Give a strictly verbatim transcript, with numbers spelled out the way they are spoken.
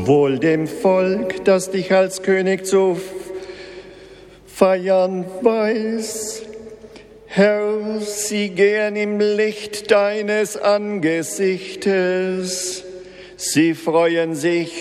Wohl dem Volk, das dich als König zu feiern weiß. Herr, sie gehen im Licht deines Angesichtes. Sie freuen sich